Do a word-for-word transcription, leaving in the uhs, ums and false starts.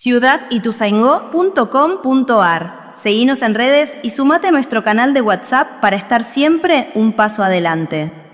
ciudad ituzaingó punto com punto ar. Seguinos en redes y sumate a nuestro canal de WhatsApp para estar siempre un paso adelante.